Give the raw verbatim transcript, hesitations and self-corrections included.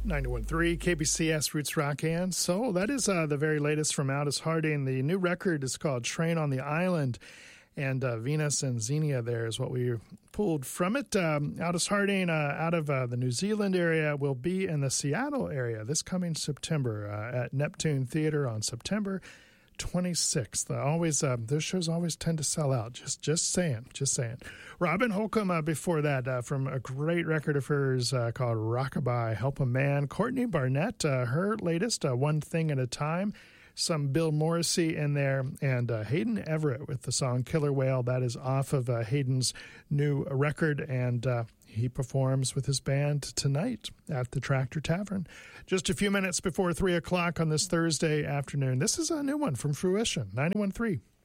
ninety-one point three K B C S Roots Rock and Soul. That is uh, the very latest from Aldous Harding. The new record is called Train on the Island, and uh, Venus and Xenia there is what we pulled from it. Um, Aldous Harding, uh, out of uh, the New Zealand area, will be in the Seattle area this coming September uh, at Neptune Theater on September twenty-sixth. Uh, always, uh, those shows always tend to sell out. Just, just saying, just saying. Robin Holcomb uh, before that, uh, from a great record of hers uh, called Rockabye, Help a Man. Courtney Barnett, uh, her latest, uh, One Thing at a Time. Some Bill Morrissey in there, and uh, Hayden Everett with the song Killer Whale. That is off of uh, Hayden's new record, and uh, he performs with his band tonight at the Tractor Tavern. Just a few minutes before three o'clock on this Thursday afternoon. This is a new one from Fruition, ninety-one point three.